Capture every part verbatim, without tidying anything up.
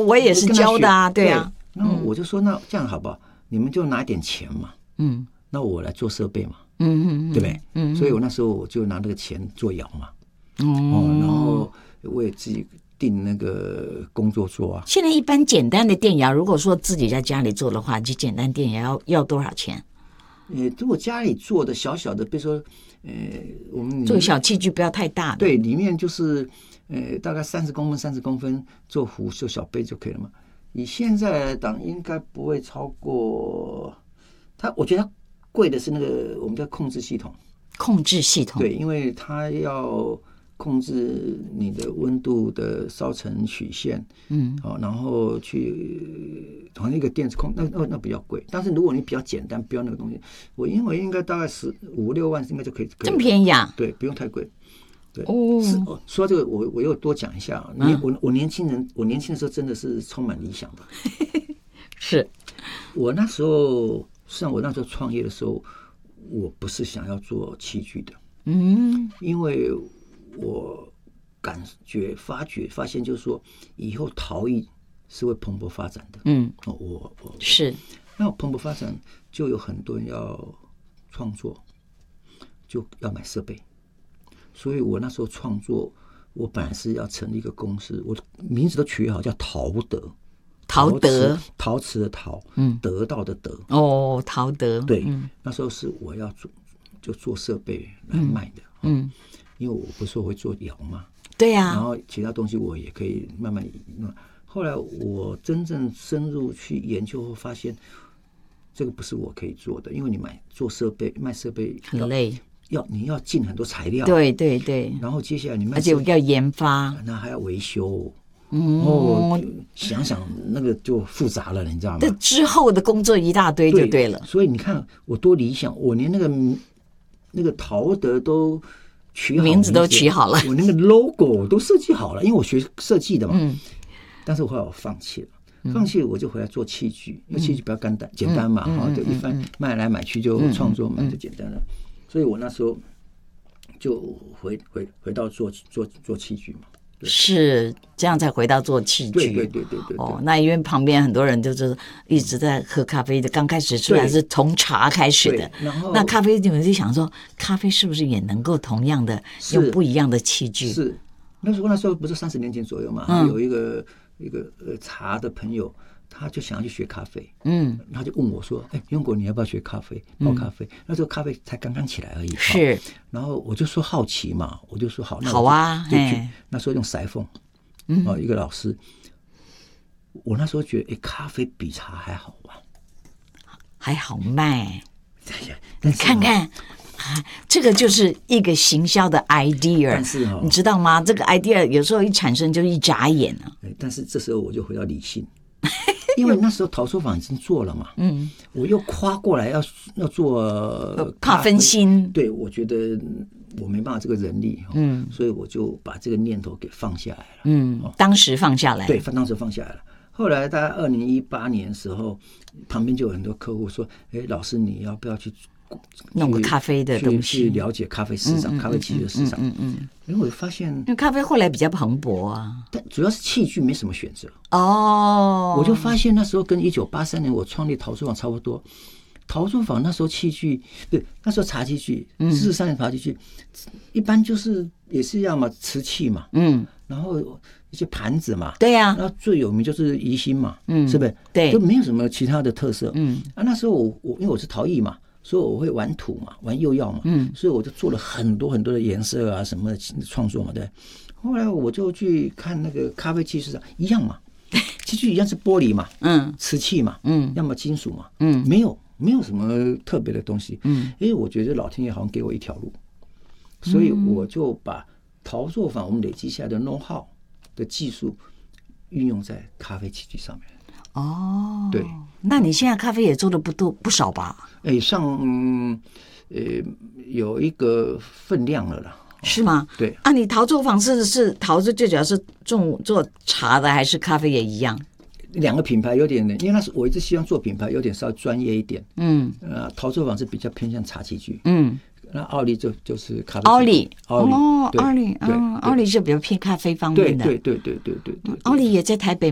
我也是教的啊，对啊。 那我就说，那这样好不好？你们就拿点钱嘛， 嗯， 那我来做设备嘛， 嗯嗯， 对不对？ 嗯， 所以我那时候我就拿那个钱做窑嘛， 哦， 哦，然后我也自己订那个工作桌啊。 现在一般简单的电窑，如果说自己在家里做的话，就简单电窑要要多少钱？ 呃，如果家里做的小小的，比如说，呃，我们做小器具不要太大的， 对，里面就是呃大概三十公分、三十公分做壶、做小杯就可以了嘛。以现在来讲，应该不会超过它。我觉得它贵的是那个我们的控制系统。 控制系统， 对，因为它要控制你的温度的烧成曲线，嗯，好、哦，然后去好像一个电子控，那那那比较贵。但是如果你比较简单，不要那个东西，我因为应该大概十五六万应该就可以，可以这么便宜啊？ 对，不用太贵。对， 哦， 是哦。说到这个，我我又多讲一下。你、嗯、我我年轻人，我年轻的时候真的是充满理想的。 是我那时候，像我那时候创业的时候，我不是想要做器具的， 嗯， 因为我感觉、发觉、发现，就是说，以后陶艺是会蓬勃发展的。 嗯， 我我是， 那蓬勃发展就有很多人要创作，就要买设备。所以我那时候创作，我本来是要成立一个公司，我名字都取好，叫陶德。 陶德， 陶瓷的陶， 嗯， 得到的得。 哦，陶德， 对， 嗯， 那时候是我要做，就做设备来卖的。 嗯，嗯因为我不是说会做窑嘛， 对呀、啊， 然后其他东西我也可以慢慢弄。后来我真正深入去研究后，发现这个不是我可以做的，因为你买做设备、卖设备很累。 要你要进很多材料， 对对对， 然后接下来你卖， 而且要研发， 那还要维修， 嗯， 哦，想想那个就复杂了，你知道吗？ 这之后的工作一大堆就对了。 对，所以你看我多理想，我连那个那个陶德都取好名字都取好了， 我那个 logo 都设计好了，因为我学设计的嘛。嗯，但是后来我放弃了。放弃了我就回来做器具，因为器具比较简单，简单嘛，哈，就一般买来买去就创作嘛，就简单了。所以我那时候就回回回到做做做器具嘛， 是这样才回到做器具。 对对对对对。 哦，那因为旁边很多人就是一直在喝咖啡的，刚开始虽然是从茶开始的， 然后那咖啡你们就想说，咖啡是不是也能够同样的用不一样的器具？ 是那时候那时候不是三十年前左右嘛，嗯、有一个一个呃茶的朋友。他就想要去学咖啡，嗯，他就问我说：“哎，雍国，你要不要学咖啡？泡咖啡？”嗯、那时候咖啡才刚刚起来而已， 是。 然后我就说好奇嘛，我就说好，那好啊， 就去。那时候用裁缝，嗯，哦，一个老师。我那时候觉得，哎，咖啡比茶还好玩， 还好卖。你看看。啊，这个就是一个行销的 idea， 但是、哦、 你知道吗？这个 idea 有时候一产生就一眨眼了。 但是这时候我就回到理性，因为那时候陶作坊已经做了嘛，嗯，我又跨过来要要做怕分心， 对，我觉得我没办法这个人力，嗯，所以我就把这个念头给放下来了， 嗯，哦、当时放下来， 对，当时放下来了。后来大概二零一八年的时候，旁边就有很多客户说：“哎，老师，你要不要去？” 弄个咖啡的东西， 去了解咖啡市场、嗯嗯、咖啡器具的市场。嗯嗯，因为我发现， 因为咖啡后来比较蓬勃啊， 但主要是器具没什么选择。 哦， 我就发现那时候跟一九八三年我创立陶作坊差不多。陶作坊那时候器具，对，那时候茶器具，四十三年茶器具，一般就是也是要嘛瓷器嘛，嗯，然后一些盘子嘛， 对呀、啊， 那最有名就是宜兴嘛， 嗯， 是不是？ 对， 就没有什么其他的特色。 嗯， 啊，那时候我我因为我是陶艺嘛。所以我会玩土嘛，玩釉药嘛，嗯，所以我就做了很多很多的颜色啊，什么创作嘛，对。后来我就去看那个咖啡器市场，一样嘛，器具一样是玻璃嘛，嗯，瓷器嘛，嗯，要么金属嘛，嗯，没有没有什么特别的东西，嗯，因为我觉得老天爷好像给我一条路，所以我就把陶作坊我们累积下来的 know how 的技术运用在咖啡器具上面。 哦， 对， 那你现在咖啡也做的不多不少吧？ 哎，上嗯呃有一个分量了啦， 是吗？ 对啊，你陶作坊是是陶是最主要是种做茶的，还是咖啡也一样？ 两个品牌有点，因为那是我一直希望做品牌有点稍微专业一点，嗯，呃，陶作坊是比较偏向茶器具，嗯，那奥利就就是咖啡， 奥利， 奥利， 哦，奥利，嗯，奥利就比较偏咖啡方面的， 对对对对对对对， 奥利也在台北吗？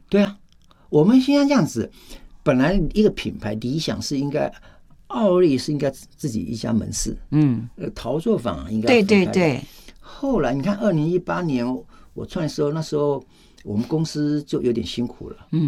对啊，我们现在这样子，本来一个品牌理想是应该，奥利是应该自己一家门市， 嗯， 呃，陶作坊应该对分开的对对。 后来你看，二零一八年我创业的时候，那时候我们公司就有点辛苦了，嗯。